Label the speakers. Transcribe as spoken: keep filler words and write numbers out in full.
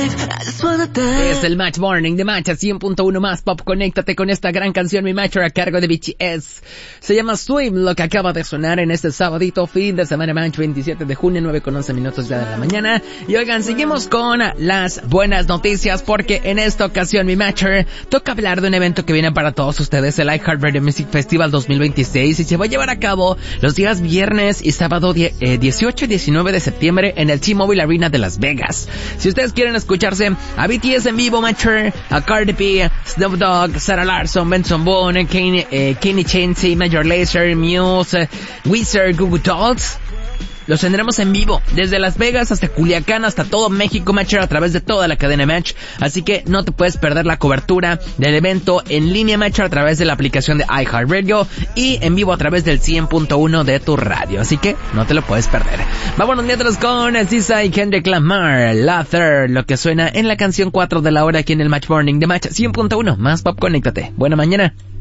Speaker 1: Es el Match Morning de Match a cien punto uno más pop. Conéctate con esta gran canción, Mi Matcher, a cargo de B T S. Se llama Swim, lo que acaba de sonar en este sabadito, fin de semana Match, veintisiete de junio, nueve con once minutos de la mañana. Y oigan, seguimos con las buenas noticias, porque en esta ocasión, Mi Matcher, toca hablar de un evento que viene para todos ustedes, el iHeartRadio Music Festival dos mil veintiséis, y se va a llevar a cabo los días viernes y sábado dieciocho y diecinueve de septiembre en el T-Mobile Arena de Las Vegas. Si ustedes quieren escucharse a B T S en vivo, Matcher, a Cardi B, Snoop Dogg, Sarah Larson, Benson Boone, Kenny, eh, Kenny Chesney, Major Lazer, Muse, Weezer, Goo Goo Dolls, los tendremos en vivo, desde Las Vegas hasta Culiacán, hasta todo México, Matcher, a través de toda la cadena Match. Así que no te puedes perder la cobertura del evento en línea, Matcher, a través de la aplicación de iHeartRadio y en vivo a través del cien punto uno de tu radio. Así que no te lo puedes perder. Vámonos mientras con S Z A y Kendrick Lamar, Lather, lo que suena en la canción cuatro de la hora aquí en el Match Morning de Match cien punto uno. Más pop, conéctate. Buena mañana.